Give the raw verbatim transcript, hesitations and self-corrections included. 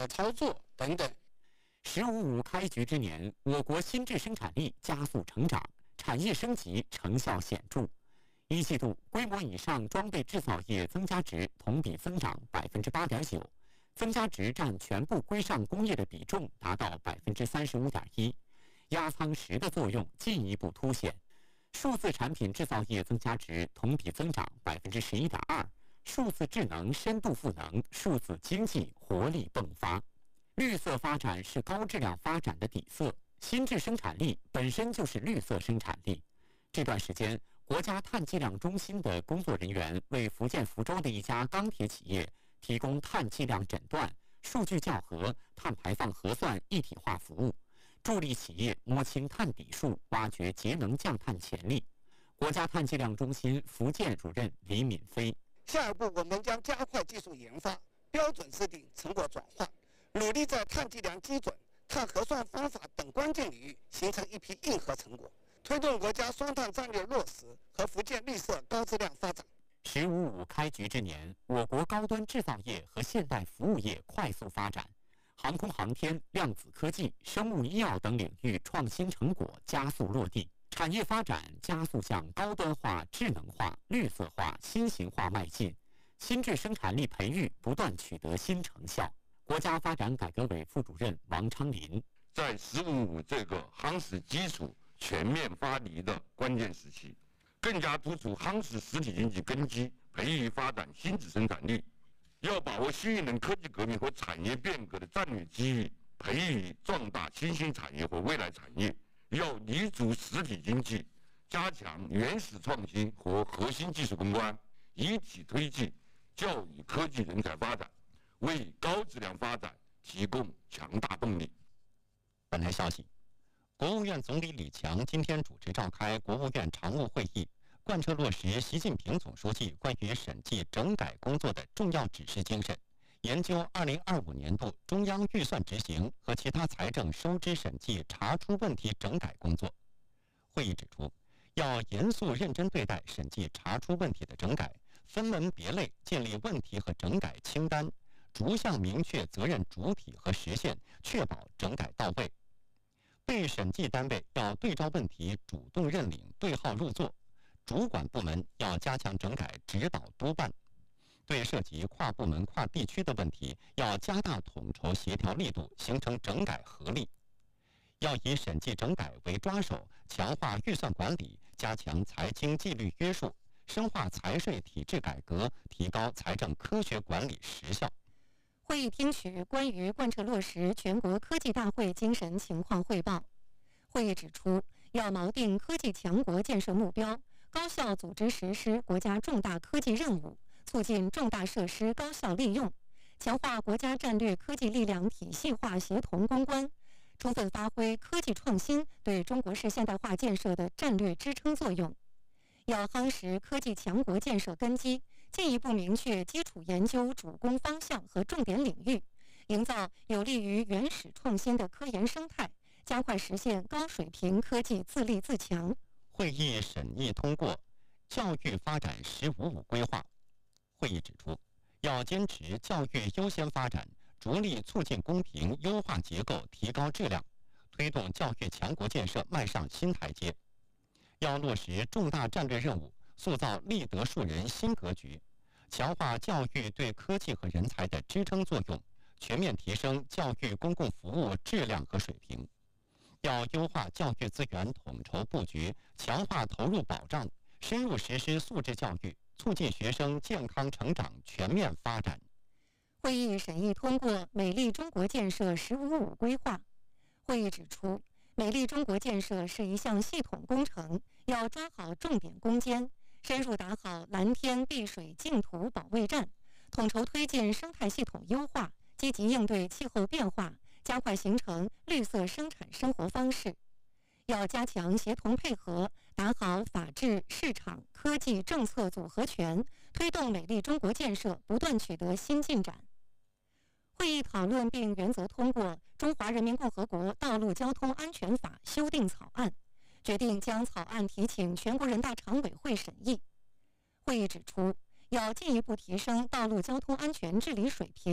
可操作等等。十五五开局之年，我国新质生产力加速成长，产业升级成效显著。一季度规模以上装备制造业增加值同比增长百分之八点九，增加值占全部规上工业的比重达到百分之三十五点一，压舱石的作用进一步凸显。数字产品制造业增加值同比增长百分之十一点二，数字智能深度赋能，数字经济活力迸发。绿色发展是高质量发展的底色，新质生产力本身就是绿色生产力。这段时间，国家碳计量中心的工作人员为福建福州的一家钢铁企业提供碳计量诊断、数据校核、碳排放核算一体化服务，助力企业摸清碳底数，挖掘节能降碳潜力。国家碳计量中心福建主任李敏飞： 下一步，我们将加快技术研发、标准制定、成果转化，努力在碳计量基准、碳核算方法等关键领域形成一批硬核成果，推动国家双碳战略落实和福建绿色高质量发展。 十五五开局之年，我国高端制造业和现代服务业快速发展，航空航天、量子科技、生物医药等领域创新成果加速落地，产业发展加速向高端化、智能化、绿色化、新型化迈进，新质生产力培育不断取得新成效。国家发展改革委副主任王昌林： 在“十五五”这个夯实基础、全面发力的关键时期，更加突出夯实实体经济根基，培育发展新质生产力。要把握新一轮科技革命和产业变革的战略机遇，培育壮大新兴产业和未来产业。要立足实体经济，加强原始创新和核心技术攻关，一体推进教育科技人才发展，为高质量发展提供强大动力。 本台消息，国务院总理李强今天主持召开国务院常务会议，贯彻落实习近平总书记关于审计整改工作的重要指示精神，研究二零二五年度中央预算执行和其他财政收支审计查出问题整改工作。会议指出，要严肃认真对待审计查出问题的整改，分门别类建立问题和整改清单，逐项明确责任主体和时限，确保整改到位。被审计单位要对照问题主动认领、对号入座，主管部门要加强整改指导督办。对涉及跨部门、跨地区的问题，要加大统筹协调力度，形成整改合力。要以审计整改为抓手，强化预算管理，加强财经纪律约束，深化财税体制改革，提高财政科学管理实效。 会议听取关于贯彻落实全国科技大会精神情况汇报。会议指出，要锚定科技强国建设目标，高效组织实施国家重大科技任务，促进重大设施高效利用，强化国家战略科技力量体系化协同攻关，充分发挥科技创新对中国式现代化建设的战略支撑作用。要夯实科技强国建设根基，进一步明确基础研究主攻方向和重点领域，营造有利于原始创新的科研生态，加快实现高水平科技自立自强。 会议审议通过教育发展“十五五”规划。会议指出，要坚持教育优先发展，着力促进公平，优化结构，提高质量，推动教育强国建设迈上新台阶。要落实重大战略任务，塑造立德树人新格局，强化教育对科技和人才的支撑作用，全面提升教育公共服务质量和水平。要优化教育资源统筹布局，强化投入保障，深入实施素质教育，促进学生健康成长全面发展。 会议审议通过美丽中国建设“十五五”规划。会议指出，美丽中国建设是一项系统工程，要抓好重点攻坚，深入打好蓝天碧水净土保卫战，统筹推进生态系统优化，积极应对气候变化，加快形成绿色生产生活方式。要加强协同配合，打好法治、市场、科技政策组合拳，推动美丽中国建设不断取得新进展。会议讨论并原则通过《中华人民共和国道路交通安全法》修订草案，决定将草案提请全国人大常委会审议。会议指出，要进一步提升道路交通安全治理水平，